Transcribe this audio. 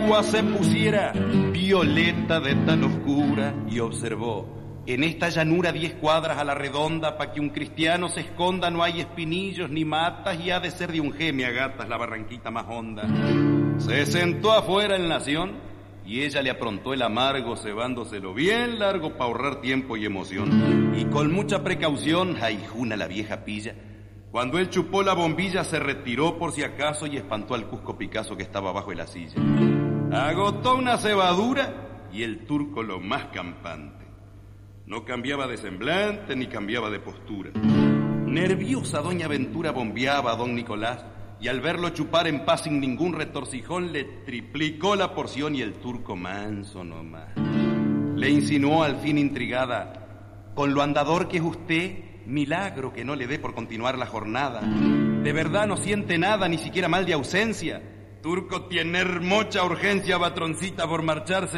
agua se pusiera violeta de tan oscura, y observó: en esta llanura 10 cuadras a la redonda, pa' que un cristiano se esconda, no hay espinillos ni matas, y ha de ser de un gemia gatas la barranquita más honda. Se sentó afuera en Nación, y ella le aprontó el amargo, cebándoselo bien largo pa' ahorrar tiempo y emoción. Y con mucha precaución, jaijuna la vieja pilla, cuando él chupó la bombilla se retiró por si acaso y espantó al Cusco Picasso que estaba bajo de la silla. Agotó una cebadura y el turco lo más campante. No cambiaba de semblante ni cambiaba de postura. Nerviosa doña Ventura bombeaba a don Nicolás, y al verlo chupar en paz sin ningún retorcijón le triplicó la porción, y el turco manso nomás le insinuó al fin intrigada: con lo andador que es usted, milagro que no le dé por continuar la jornada. De verdad no siente nada, ni siquiera mal de ausencia. Turco tiene mucha urgencia, patroncita, por marcharse.